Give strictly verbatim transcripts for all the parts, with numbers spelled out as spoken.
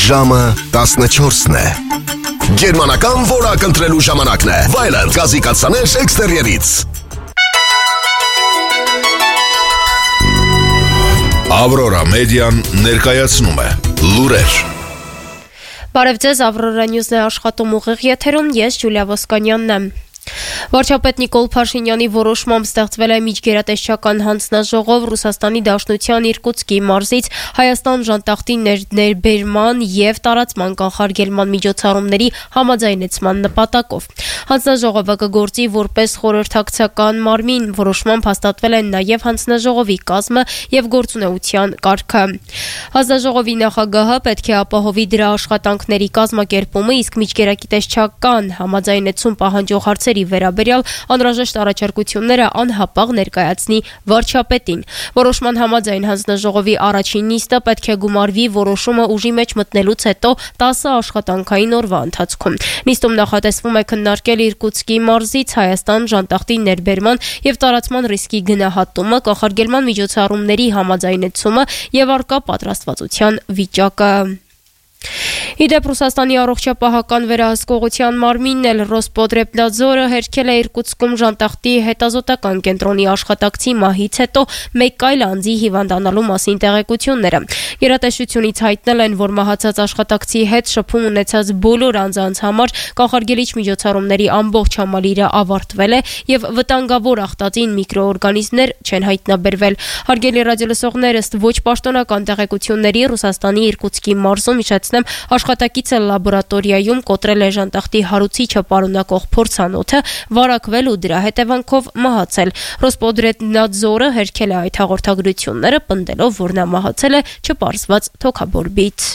Ժամը տասնչորսն է։ Գերմանական որակ ընտրելու ժամանակն է։ Վայելը գազի կաթսաներ էքստերիերից։ Ավրորա մեդիան ներկայացնում է լուրեր։ Բարև ձեզ, Ավրորա Նյուզն է աշխատում ուղիղ եթերում, ես Ջուլիա Ոսկանյանն եմ։ Վարչապետ Նիկոլ Փաշինյանի որոշմամբ ստեղծվել է միջգերատեսչական հանձնաժողով Ռուսաստանի Դաշնության Իրկուտսկի մարզից Հայաստան ժանտախտի ներբերման եւ տարածման կանխարգելման միջոցառումների համաձայնեցման նպատակով։ Հանձնաժողովը կգործի որպես խորհրդակցական մարմին, որոշմամբ հաստատվել են նաեւ հանձնաժողովի կազմը եւ գործունեության կարգը։ Հանձնաժողովի նախագահը պետք է ապահովի դրա աշխատանքների կազմակերպումը, իսկ միջգերատեսչական համաձայնեցում պահանջող հարցերի վերաբերյալ անհրաժեշտ առաջարկությունները անհապաղ ներկայացնի վարչապետին։ Որոշման համաձայն հանձնաժողովի առաջին նիստը պետք է գումարվի որոշումը ուժի մեջ մտնելուց հետո տասը աշխատանքային օրվա ընթացքում։ Նիստում նախատեսվում է քննարկել Իրկուտսկի մարզից Հայաստան ժանտախտի ներբերման եւ տարածման ռիսկի գնահատումը, կանխարգելման միջոցառումների համաձայնեցումը եւ առկա պատրաստվածության վիճակը։ Իդեպ Ռուսաստանի առողջապահական վերահսկողության մարմինն էլ Ռոսպոտրեբնadzորը հերքել է Իրկուտսկում ժանտախտի հետազոտական կենտրոնի աշխատակցի մահից հետո մեկ այլ անձի հիվանդանալու մասին տեղեկությունները։ Գերատեսչությունից հայտնել են, որ մահացած աշխատակցի հետ շփում ունեցած բոլոր անձանց համար կանխարգելիչ միջոցառումների ամբողջ համալիրը ավարտվել է եւ վտանգավոր ախտածին միկրոօրգանիզմներ չեն հայտնաբերվել։ Հարգելի ռադիոլսողներ, ըստ ոչ պաշտոնական տեղեկությունների Ռուսաստանի Իրկուտսկի մարզում իշխեցնեմ աշխատակիցը լաբորատորիայում կոտրել է ժանտախտի հարուցիչը պարունակող փորձանոթը, վարակվել ու դրա հետևանքով մահացել։ Ռոսպոտրեբնadzորը հերքել է այդ հաղորդագրությունները, պնդելով, որ նա մահացել է չպարզված թոքաբորբից։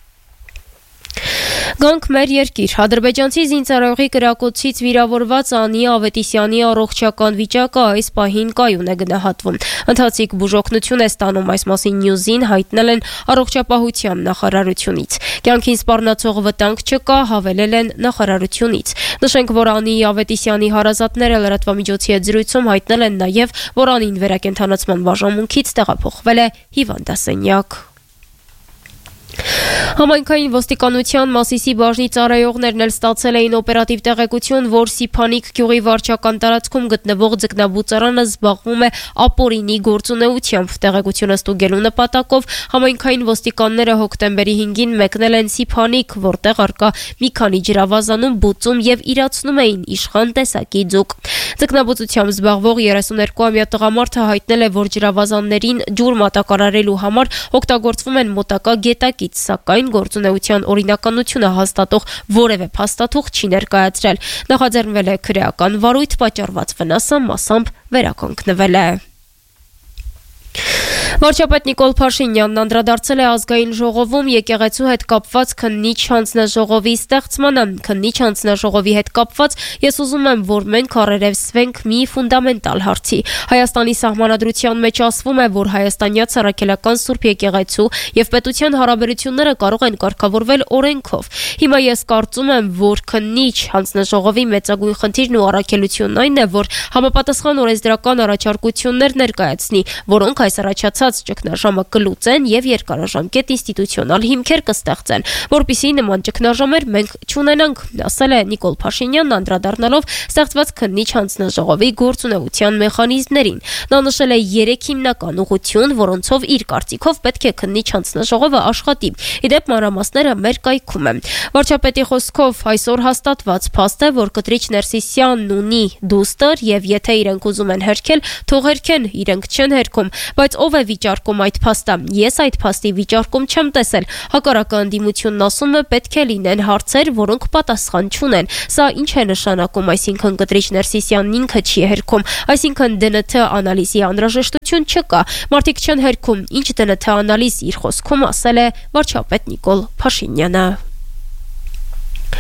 Գանք մեր երկիր։ Ադրբեջանցի զինծառայողի կրակոցից վիրավորված Անի Ավետիսյանի առողջական վիճակը այս պահին կայուն է գնահատվում։ Ընթացիկ բուժօգնություն է ստանում, այս մասին Նյուզին հայտնել են առողջապահության նախարարությունից։ Կյանքին սպառնացող վտանգ չկա, հավելել են նախարարությունից։ Նշենք, որ Անի Ավետիսյանի հարազատները լրատվամիջոցի հետ զրույցում հայտնել են նաև, որ Անին վերակենդանացման բաժանմունքից տեղափոխվել է հիվանդասենյակ։ Համայնքային ոստիկանության Մասիսի բաժնի ծառայողներն էլ ստացել էին օպերատիվ տեղեկություն, որ Սիփանիկ գյուղի վարչական տարածքում գտնվող ձկնաբուծարանը զբաղվում է ապօրինի գործունեությամբ։ Տեղեկությունը ստուգելու նպատակով համայնքային ոստիկանները հոկտեմբերի հինգին մեկնել են Սիփանիկ, որտեղ առկա մի քանի ջրավազանում բուծում եւ իրացնում էին իշխան տեսակի ձուկ։ Ձկնաբուծությամբ զբաղվող երեսուներկուամյա տղամարդը հայտնել է, որ ջրավազաններին ջուր մատակարարելու համար օգտագործվում են մոտակա գետակից, սակայն գործունեության օրինականությունը հաստատող որևէ փաստաթուղթ չի ներկայացրել։ Նախաձեռնվել է քրեական վարույթ, պատճառված վնասը մասամբ վերականգնվել է։ Վարչապետ Նիկոլ Փաշինյանն անդրադարձել է ազգային ժողովում եկեղեցու հետ կապված քննիչ հանձնաժողովի ստեղծմանը։ Քննիչ հանձնաժողովի հետ կապված ես ուզում եմ, որ մենք առերևսվենք մի ֆունդամենտալ հարցի։ Հայաստանի սահմանադրության մեջ ասվում է, որ հայաստանյաց առաքելական Սուրբ եկեղեցու եւ պետության հարաբերությունները կարող են կարգավորվել օրենքով։ Հիմա ես կարծում եմ, որ քննիչ հանձնաժողովի մեծագույն խնդիրն ու առաքելությունն այն է, որ համապատասխան օրենսդրական առաջարկություններ ներկայացնի, որոնք այս առաջացած ճգնաժամը կլուծեն եւ երկարաժամկետ ինստիտուցիոնալ հիմքեր կստեղծեն, որպիսի նման ճգնաժամեր մենք չունենանք, ասել է Նիկոլ Փաշինյանն անդրադառնալով ստեղծված քննիչ հանձնաժողովի գործունեության մեխանիզմներին։ Նա նշել է երեք հիմնական ուղղություն, որոնցով իր կարծիքով պետք է քննիչ հանձնաժողովը աշխատի։ Իդեպ մանրամասները մեր կայքում են։ Վարչապետի խոսքով այսօր հաստատված փաստ է, որ կտրիչ Ներսիսյանն ունի դուստր եւ եթե իրենք ուզում են հերքել, թող հերքեն, իրենք չեն հերքում, բայց ով է վիճարկում այդ փաստը։ Ես այդ փաստի վիճարկում չեմ տեսել։ Հակառակը ընդդիմությունն ասում է պետք է լինեն հարցեր, որոնք պատասխան չունեն։ Սա ինչ է նշանակում, այսինքն կտրիչ Ներսիսյանն ինքը չի հերքում, այսինքն դե են թե անալիզի անհրաժեշտություն չկա։ Մարդիկ չեն հերքում, ինչ դե են թե անալիզ իր խոսքում ասել է վարչապետ Նիկոլ Փաշինյանը։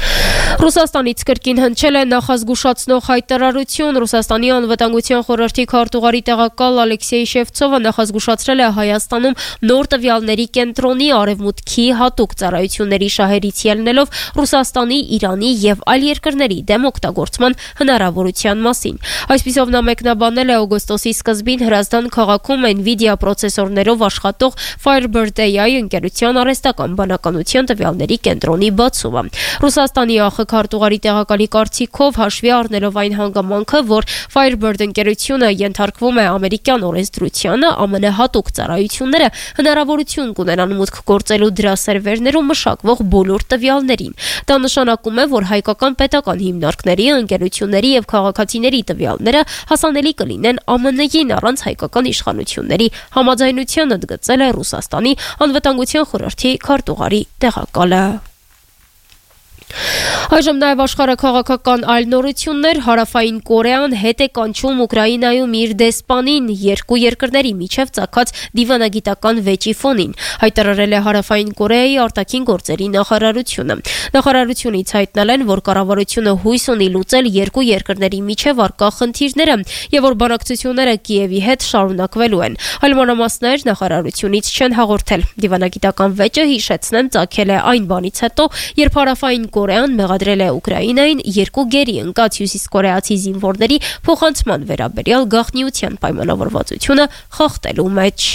Ռուսաստանից կրկին հնչել է նախազգուշացնող հայտարարություն։ Ռուսաստանի անվտանգության խորհրդի քարտուղարի տեղակալ Ալեքսեյ Շևցովը նախազգուշացրել է Հայաստանում նոր տվյալների կենտրոնի արևմուտքի հատուկ ծառայությունների շահերից ելնելով Ռուսաստանի, Իրանի եւ այլ երկրների դեմ օգտագործման հնարավորության մասին։ Այսպիսով նա մեկնաբանել է օգոստոսի սկզբին Հրազդան քաղաքում Nvidia պրոցեսորներով աշխատող Firebird A I ընկերության արհեստական բանականության տվյալների կենտրոնի բացումը։ Ռուսաստանի ԱԽ քարտուղարի տեղակալի կարծիքով հաշվի առնելով այն հանգամանքը, որ Firebird ընկերությունը ենթարկվում է ամերիկյան օրենսդրությանը, ԱՄՆ հատուկ ծառայությունները հնարավորություն կունենան մուտք գործելու դրա սերվերներում մշակվող բոլոր տվյալներին։ Դա նշանակում է, որ հայկական պետական հիմնարկների, ընկերությունների եւ քաղաքացիների տվյալները հասանելի կլինեն ԱՄՆ-ին առանց հայկական իշխանությունների համաձայնության, ընդգծել է Ռուսաստանի անվտանգության խորհրդի քարտուղարի տեղակալը։ Այժմ նաև աշխարհաքաղաքական այլ նորություններ։ Հարավային Կորեան հետ է կանչում Ուկրաինայում իր դեսպանին երկու երկրների միջև ծագած դիվանագիտական վեճի ֆոնին, հայտարարել է Հարավային Կորեայի արտաքին գործերի նախարարությունը։ Նախարարությունից հայտնել են, որ կառավարությունը հույս ունի լուծել երկու երկրների միջև առկա խնդիրները եւ որ բանակցությունները Կիևի հետ շարունակվելու են։ Այլ մանրամասներ նախարարությունից չեն հաղորդել։ Դիվանագիտական վեճը, հիշեցնեմ, ծագել է այն բանից հետո, երբ Հարավային Կորեան մեղադրել է Ուկրաինային երկու գերի ընկած հյուսիսկորեացի զինվորների փոխանցման վերաբերյալ գաղտնիության պայմանավորվածությունը խախտելու մեջ։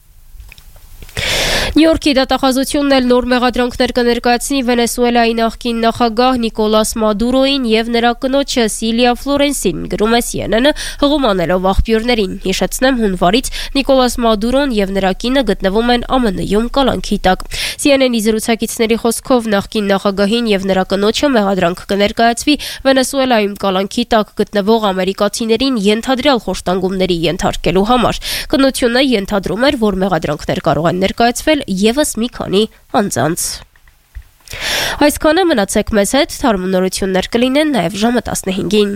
Նյու Յորքի դատախազությունն էլ նոր մեղադրանքներ կներկայացնի Վենեսուելայի նախկին նախագահ Նիկոլաս Մադուրոին եւ նրա կնոջը Սիլիա Ֆլորենսին, գրում է C N N-ը հղումանելով աղբյուրներին։ Հիշեցնեմ, հունվարից Նիկոլաս Մադուրոն եւ նրա կինը գտնվում են ԱՄՆ-ում կալանքի տակ։ C N N-ի զրուցակիցների խոսքով նախկին նախագահին եւ նրա կնոջը մեղադրանք կներկայացվի Վենեսուելայում կալանքի տակ գտնվող ամերիկացիներին ենթադրյալ խոշտանգումների ենթարկելու համար։ Կնությունը ենթադրում էր, որ մեղադրանքներ կարող են ներկայացվել եւս մի քանի անձանց։ Այսքանը, մնացեք մեզ հետ, թարմ նորություններ կլինեն նաև ժամը տասնհինգին։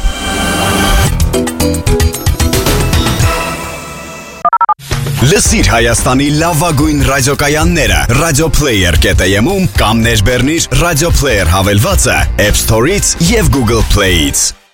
Լսիր Հայաստանի լավագույն ռադիոկայանները Radioplayer կետ am-ում կամ ներբեռնիր Radioplayer հավելվածը App Store-ից եւ Google Play-ից։